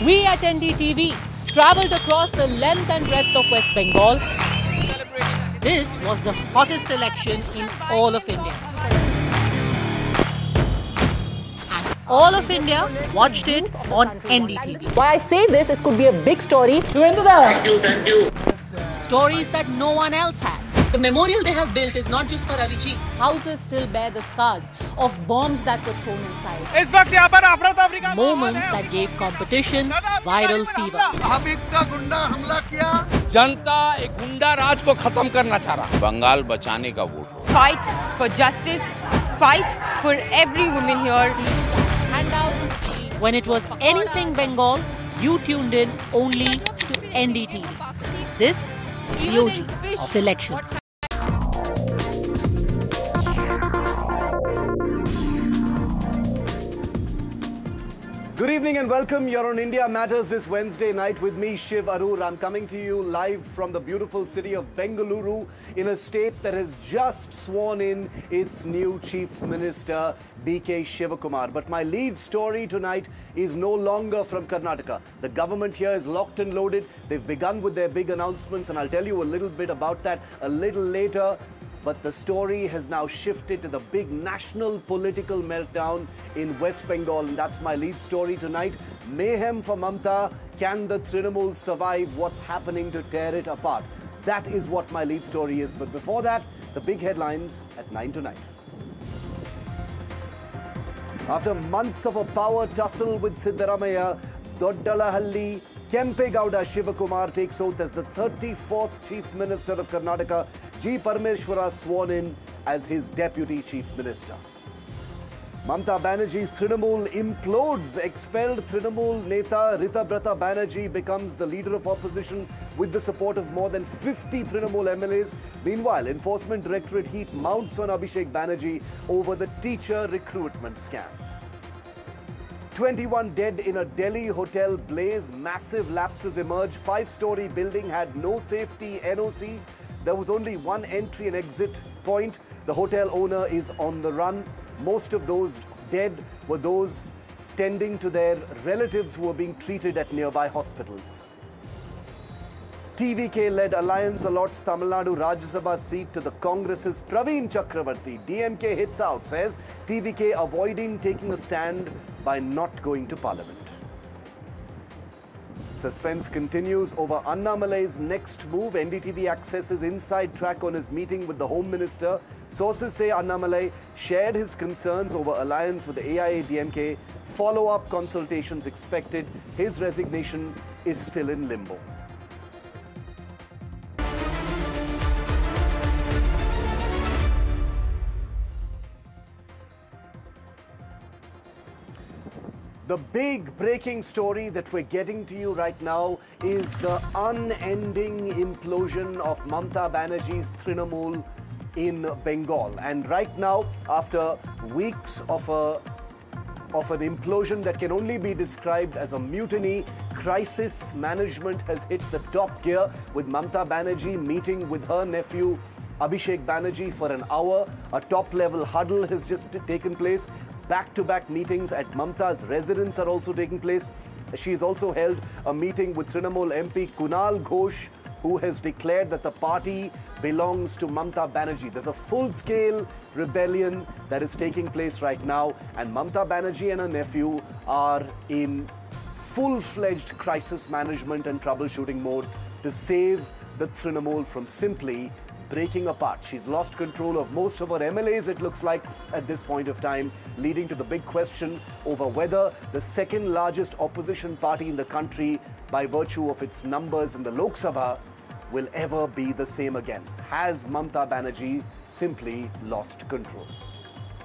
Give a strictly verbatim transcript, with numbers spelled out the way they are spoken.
We at N D T V travelled across the length and breadth of West Bengal. This was the hottest election in all of India. And all of India watched it on N D T V. Why I say this, this could be a big story. Thank you, thank you. Stories that no one else had. The memorial they have built is not just for Ravi-ji. Houses still bear the scars of bombs that were thrown inside. Moments that gave competition viral fever. जनता एक गुंडा राज को खत्म करना चाह रहा। बंगाल बचाने का vote हो। Fight for justice, fight for every woman here. Handouts. When it was anything Bengal, you tuned in only to N D T V. This is the O G of elections. Good evening and welcome. You're on India Matters this Wednesday night with me, Shiv Arur. I'm coming to you live from the beautiful city of Bengaluru in a state that has just sworn in its new Chief Minister, D K Shivakumar. But my lead story tonight is no longer from Karnataka. The government here is locked and loaded. They've begun with their big announcements, and I'll tell you a little bit about that a little later. But the story has now shifted to the big national political meltdown in West Bengal, and that's my lead story tonight. Mayhem for Mamta. Can the Trinamool survive what's happening to tear it apart? That is what my lead story is. But before that, the big headlines at nine tonight. After months of a power tussle with Siddaramaiah, Doddalahalli, Kempegowda Shivakumar takes oath as the thirty-fourth Chief Minister of Karnataka. G. Parameshwara sworn in as his Deputy Chief Minister. Mamta Banerjee's Trinamool implodes. Expelled Trinamool Neta Ritabrata Banerjee becomes the leader of opposition with the support of more than fifty Trinamool M L As. Meanwhile, Enforcement Directorate heat mounts on Abhishek Banerjee over the teacher recruitment scam. twenty-one dead in a Delhi hotel blaze. Massive lapses emerge. Five-story building had no safety N O C. There was only one entry and exit point. The hotel owner is on the run. Most of those dead were those tending to their relatives who were being treated at nearby hospitals. T V K-led alliance allots Tamil Nadu Rajya Sabha seat to the Congress's Praveen Chakravarti. D M K hits out, says T V K avoiding taking a stand by not going to Parliament. Suspense continues over Annamalai's next move. N D T V accesses inside track on his meeting with the Home Minister. Sources say Annamalai shared his concerns over alliance with the A I A D M K. Follow-up consultations expected. His resignation is still in limbo. The big breaking story that we're getting to you right now is the unending implosion of Mamta Banerjee's Trinamool in Bengal. And right now, after weeks of a of an implosion that can only be described as a mutiny, crisis management has hit the top gear, with Mamta Banerjee meeting with her nephew Abhishek Banerjee for an hour. A top-level huddle has just taken place. Back-to-back meetings at Mamta's residence are also taking place. She has also held a meeting with Trinamool M P Kunal Ghosh, who has declared that the party belongs to Mamta Banerjee. There's a full-scale rebellion that is taking place right now, and Mamta Banerjee and her nephew are in full-fledged crisis management and troubleshooting mode to save the Trinamool from simply breaking apart. She's lost control of most of her M L As, it looks like, at this point of time, leading to the big question over whether the second largest opposition party in the country, by virtue of its numbers in the Lok Sabha, will ever be the same again. Has Mamta Banerjee simply lost control?